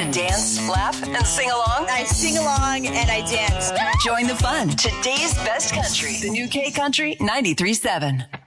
to dance, laugh, and sing along? I sing along and I dance. Join the fun. Today's best country. The new K Country 93.7.